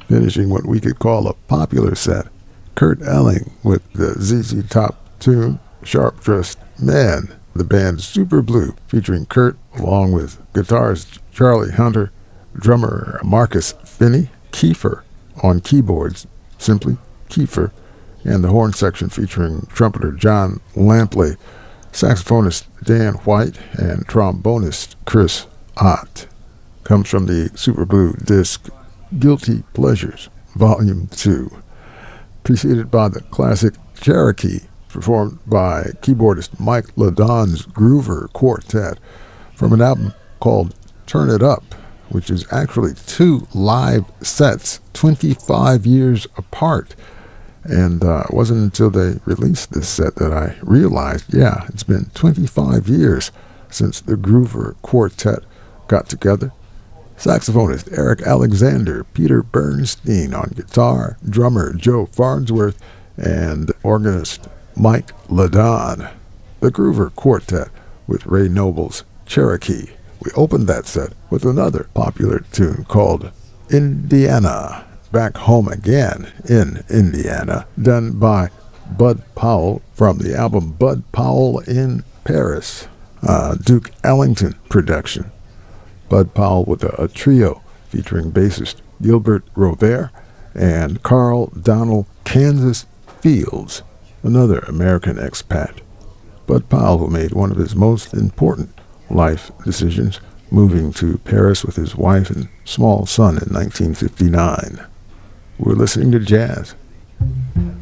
finishing what we could call a popular set. Kurt Elling with the ZZ Top tune, Sharp Dressed Man, the band Super Blue, featuring Kurt along with guitarist Charlie Hunter, drummer Marcus Finney, Kiefer on keyboards, simply Kiefer, and the horn section featuring trumpeter John Lampley, saxophonist Dan White, and trombonist Chris Ott. Comes from the Super Blue disc Guilty Pleasures, Volume 2, preceded by the classic Cherokee, performed by keyboardist Mike LaDon's Groover Quartet, from an album called Turn It Up, which is actually 2 live sets, 25 years apart. And it wasn't until they released this set that I realized, yeah, it's been 25 years since the Groover Quartet got together. Saxophonist Eric Alexander, Peter Bernstein on guitar, drummer Joe Farnsworth, and organist Mike LaDon. The Groover Quartet with Ray Noble's Cherokee. We opened that set with another popular tune called Indiana, Back Home Again in Indiana, done by Bud Powell from the album Bud Powell in Paris, Duke Ellington production. Bud Powell with a trio featuring bassist Gilbert Robert and Carl Donald Kansas Fields, another American expat. Bud Powell, who made one of his most important life decisions, moving to Paris with his wife and small son in 1959. We're listening to jazz.